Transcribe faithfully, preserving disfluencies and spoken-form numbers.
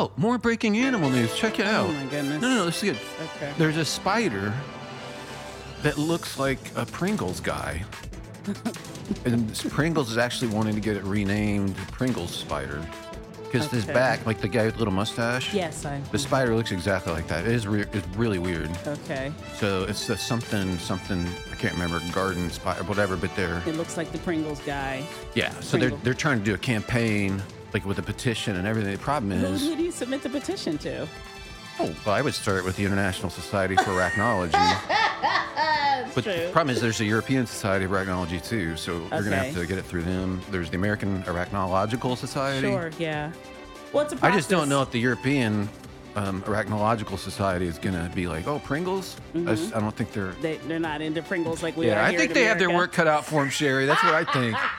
Oh, more breaking animal news. Check it out. Oh, my goodness. No, no, no, this is good. Okay. There's a spider that looks like a Pringles guy. And this Pringles is actually wanting to get it renamed Pringles Spider. Because his Okay. back, like the guy with the little mustache, Yes, I. the spider looks exactly like that. It is re- it's really weird. Okay. So it's the something, something, I can't remember, garden spider, whatever, but they're, It looks like the Pringles guy. yeah. So they're, Pringle. they're trying to do a campaign, like with a petition and everything. The problem Who, is, who do you submit the petition to? oh, well, I would start with the International Society for Arachnology. But the true. problem is there's a European Society of Arachnology too, so we're going to have Okay. to get it through them. There's the American Arachnological Society. Sure, yeah. Well, it's a I process. just don't know if the European um, Arachnological Society is going to be like, oh, Pringles? I, s- I don't think they're... They, they're not into Pringles like we Yeah, are I here think in they have their America. work cut out for them, Sherry. That's what I think.